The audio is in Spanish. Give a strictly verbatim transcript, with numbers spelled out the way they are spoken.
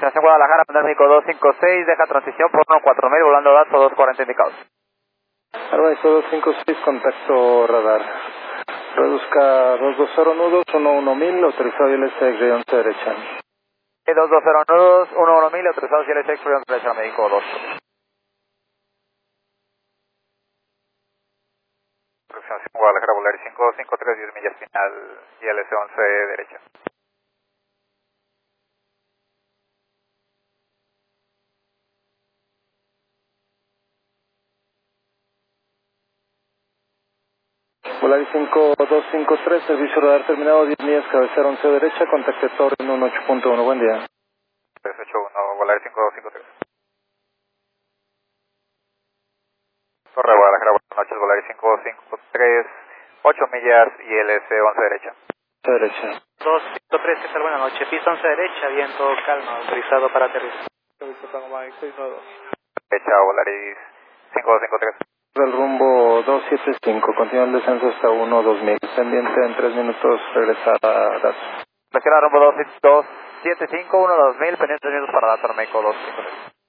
Nación Guadalajara, México dos cinco seis, deja transición por uno cuatro mil, volando datos dos cuarenta indicados. Armaico dos cinco seis, contacto radar. Reduzca dos dos cero nudos, uno uno mil, autorizado I L S X once derecha. dos dos cero nudos, uno uno mil, autorizados I L S X once derecha, México dos. Nación Guadalajara, Volaris cinco cinco tres, diez millas final, I L S once derecha. Volaris cinco dos cinco tres, servicio radar terminado, diez millas, cabecera once derecha, contacte Torre en uno ocho punto uno, buen día. tres ocho uno, Volaris cinco dos cinco tres. Torre Guadalajara, buenas noches, Volaris cinco cinco tres, ocho millas, I L S once derecha. once derecha. dos cinco tres, ¿qué tal? Buenas noches, pista once derecha, viento calma, autorizado para aterrizar. Derecha, Volaris cinco dos cinco tres. Del rumbo dos siete cinco, continúa el descenso hasta uno dos mil, pendiente en tres minutos, regresar a datos. Izquierda rumbo dos siete cinco, uno dos mil, pendiente tres minutos para datos, México dos cinco tres.